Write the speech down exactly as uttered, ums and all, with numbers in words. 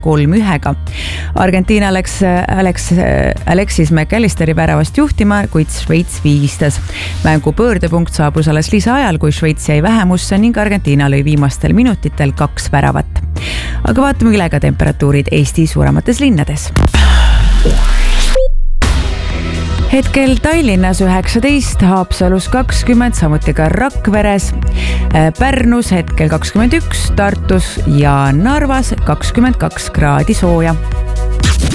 kolm ühega. Argentiina läks Alex, Alexis McAllisteri väravast juhtima, kuid Šveits viigistas. Mängu pöördepunkt saabus alles lisaajal, kui Šveits jäi vähemusse ning Argentiina lõi viimastel minutitel kaks väravat. Aga vaatame üle ka temperatuurid Eesti suuremates linnades. Hetkel Tallinnas üheksateist, Haapsalus kakskümmend, samuti ka Rakveres, Pärnus hetkel kakskümmend üks, Tartus ja Narvas kakskümmend kaks kraadi sooja.